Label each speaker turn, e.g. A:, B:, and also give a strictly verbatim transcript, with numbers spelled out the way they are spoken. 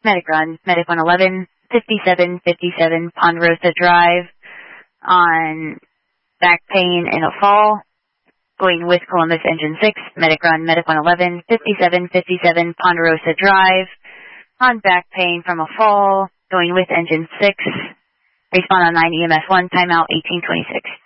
A: Medic run, Medic one eleven, fifty-seven fifty-seven Ponderosa Drive on back pain in a fall. Going with Columbus Engine six, Medic run, Medic one eleven, fifty-seven fifty-seven Ponderosa Drive on back pain from a fall. Going with Engine six. Respond on nine E M S one, timeout eighteen twenty-six.